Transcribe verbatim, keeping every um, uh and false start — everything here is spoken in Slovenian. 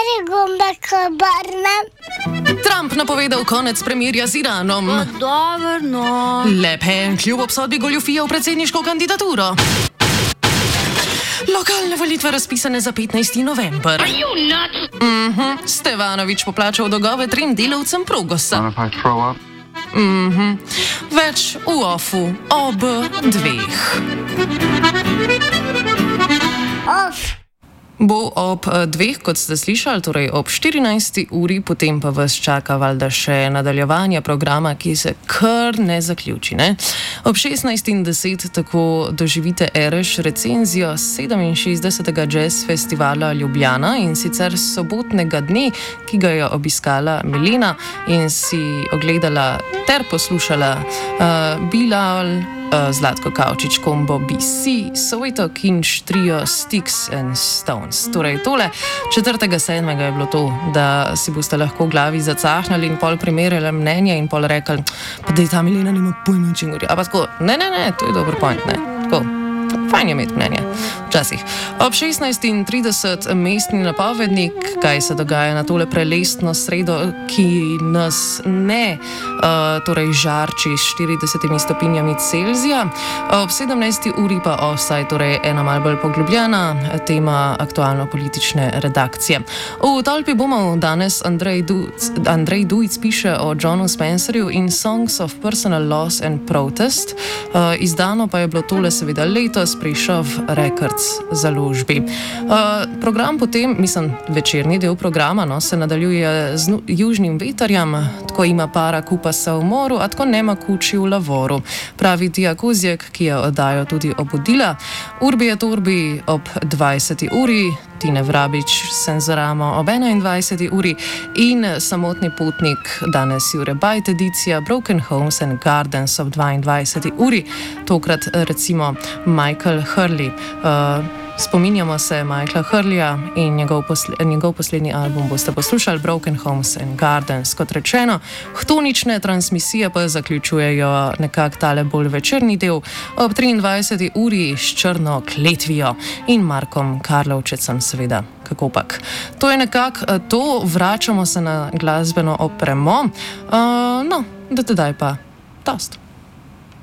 Kateri gumbek obrnem? Trump napovedal konec premirja z Iranom. Dobro, no. Le Pen kljub obsodbi goljufije v predsedniško kandidaturo. Lokalne volitve razpisane za petnajsti november. Mhm, Stevanovič poplačal dolgove trem delavcem Progosa. Mhm, več v ofu ob dveh. Of. Bo ob dveh, kot ste slišali, torej ob štirinajsti uri, potem pa vas čaka valjda še nadaljevanje programa, ki se kar ne zaključi. Ne? Ob šestnajst in deset tako doživite Ereš recenzijo sedeminšestdesetega jazz festivala Ljubljana in sicer sobotnega dne, ki ga je obiskala Milena in si ogledala ter poslušala uh, Bilal, Zlatko Kavčič, Kombo B C, Soweto Kinch, Trio, Sticks and Stones. Torej tole, četrtega sedmega je bilo to, da si boste lahko v glavi zacahnali in pol primerjali mnenje in pol rekli, pa da je ta Milena nima pojma o čem govori. A pa tako, ne, ne, ne, to je dober point, ne, tako. Fajn je imeti mnenje, včasih. Ob šestnajst in trideset mestni napovednik, kaj se dogaja na tole prelestno sredo, ki nas ne uh, torej žarči s štiridesetimi stopinjami Celzija. Ob sedemnajsti uri pa offside, torej ena malo bolj poglobljena tema aktualno-politične redakcije. V tolpi bomo danes Andrej Duc, Andrej Duc piše o Johnu Spencerju in Songs of Personal Loss and Protest. Uh, izdano pa je bilo tole seveda letos pri Shove Records založbi. Uh, program potem, mislim, večerni del programa, no, se nadaljuje z južnim vetarjem, tako ima para kupa se v moru, a tako nema kuči v lavoru. Pravi Tija Kozjek, ki je oddajo tudi obudila. Urbi et Orbi ob dvajseti uri, Tine Vrabič Senzorama ob enaindvajseti uri in Samotni potnik, danes Jure Bajt edicija Broken Homes and Gardens ob dvaindvajseti uri. Tokrat recimo Michael Hurley. Uh, Spominjamo se Michaela Hurleya in njegov, posle, njegov poslednji album boste poslušali, Broken Homes and Gardens. Kot rečeno, htonične transmisije pa zaključujejo nekak tale bolj večerni del ob triindvajseti uri s Črno kletvijo in Markom Karlovčecem seveda. Kakopak. To je nekak to, vračamo se na glasbeno opremo. Uh, no, da tedaj pa toast.